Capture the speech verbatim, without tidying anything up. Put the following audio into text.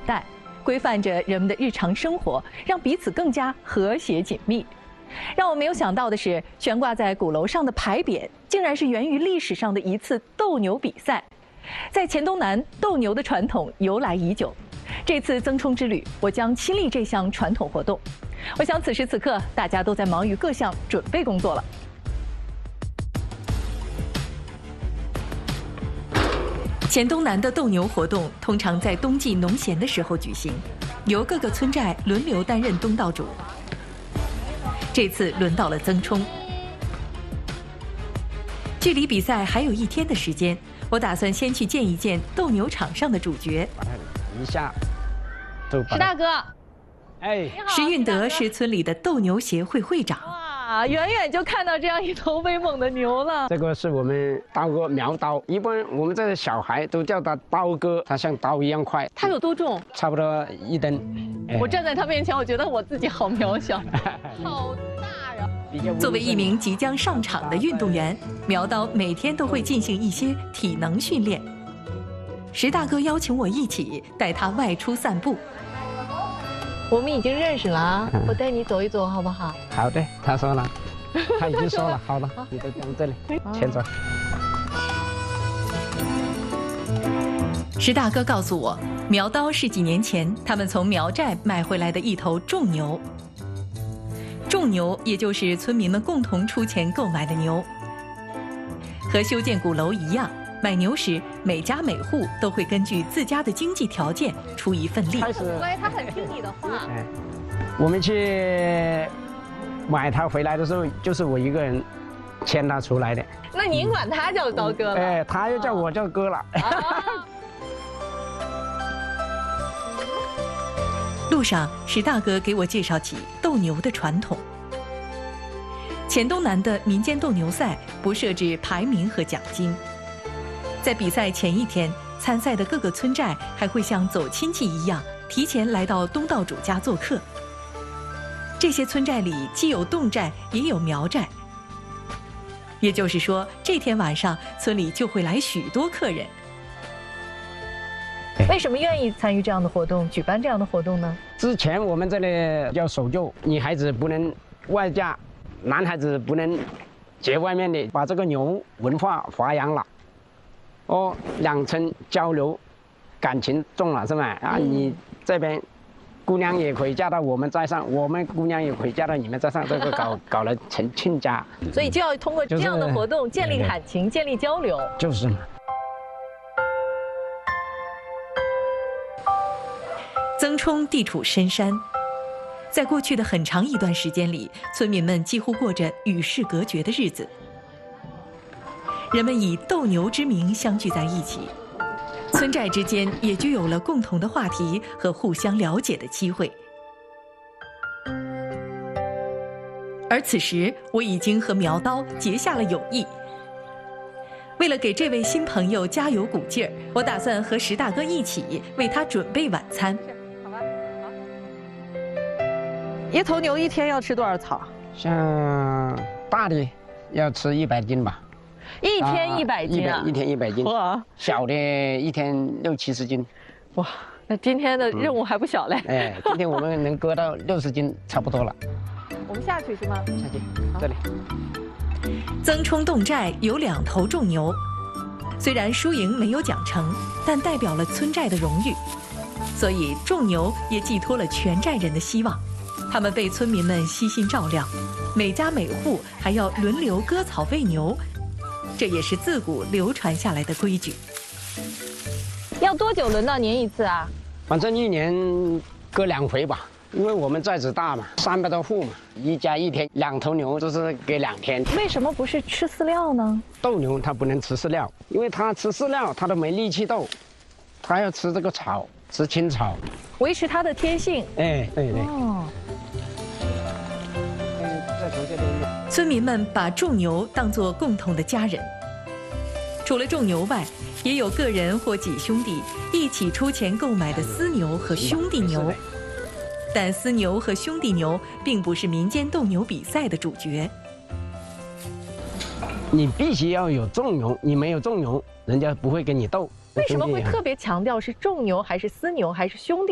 待，规范着人们的日常生活，让彼此更加和谐紧密。让我没有想到的是，悬挂在鼓楼上的牌匾，竟然是源于历史上的一次斗牛比赛。在黔东南，斗牛的传统由来已久。这次增冲之旅，我将亲历这项传统活动。我想此时此刻，大家都在忙于各项准备工作了。黔东南的斗牛活动通常在冬季农闲的时候举行，由各个村寨轮流担任东道主。这次轮到了曾冲。距离比赛还有一天的时间，我打算先去见一见斗牛场上的主角。 一下， 石大哥， 哎， 石运德是村里的斗牛协会会长。 哇，远远就看到这样一头威猛的牛了。 这个是我们刀哥苗刀，一般我们这小孩都叫他刀哥，他像刀一样快。 它有多重？ 差不多一吨。 哎、我站在他面前，我觉得我自己好渺小，好大呀！ 作为一名即将上场的运动员，苗刀每天都会进行一些体能训练。石大哥邀请我一起带他外出散步。 我们已经认识了啊，我带你走一走好不好？ 好的，他说了，他已经说了，好了，你就讲这里，前走。 石大哥告诉我，苗刀是几年前他们从苗寨买回来的一头重牛。重牛也就是村民们共同出钱购买的牛。和修建鼓楼一样，买牛时每家每户都会根据自家的经济条件出一份力。 开始，乖，他很听你的话。 哎，我们去买它回来的时候，就是我一个人牵它出来的。 那您管他叫刀哥了？ 哎，他又叫我叫哥了。 啊路上，石大哥给我介绍起斗牛的传统。黔东南的民间斗牛赛不设置排名和奖金，在比赛前一天，参赛的各个村寨还会像走亲戚一样，提前来到东道主家做客。这些村寨里既有侗寨，也有苗寨，也就是说，这天晚上村里就会来许多客人。 为什么愿意参与这样的活动，举办这样的活动呢？ 之前我们这里要守旧，女孩子不能外嫁，男孩子不能结外面的，把这个牛文化发扬了，哦，两村交流，感情重了是吧？啊，你这边姑娘也可以嫁到我们寨上，我们姑娘也可以嫁到你们寨上，这个搞搞了成亲家。 所以就要通过这样的活动建立感情，建立交流。 就是嘛。 曾冲地处深山，在过去的很长一段时间里，村民们几乎过着与世隔绝的日子。人们以斗牛之名相聚在一起，村寨之间也就有了共同的话题和互相了解的机会。而此时，我已经和苗刀结下了友谊。为了给这位新朋友加油鼓劲儿，我打算和石大哥一起为他准备晚餐。 一头牛一天要吃多少草？ 像大的要吃一百斤吧， 一天一百斤啊！ 一天一百斤。 哇！ 小的一天六七十斤。 哇，那今天的任务还不小嘞。 嗯、哎，今天我们能割到六十斤，差不多了。 我们下去是吗？ 下去，这里。 曾冲侗寨有两头重牛，虽然输赢没有奖惩，但代表了村寨的荣誉，所以重牛也寄托了全寨人的希望。他们被村民们悉心照料，每家每户还要轮流割草喂牛，这也是自古流传下来的规矩。 要多久轮到您一次啊？ 反正一年割两回吧，因为我们寨子大嘛，三百多户嘛，一家一天，两头牛就是给两天。 为什么不是吃饲料呢？ 斗牛它不能吃饲料，因为它吃饲料它都没力气斗，它要吃这个草，吃青草， 维持它的天性。 哎，对对。 哦。 村民们把种牛当作共同的家人，除了种牛外，也有个人或几兄弟一起出钱购买的私牛和兄弟牛。但私牛和兄弟牛并不是民间斗牛比赛的主角。 你必须要有重牛，你没有重牛，人家不会跟你斗。 为什么会特别强调是重牛还是私牛还是兄弟？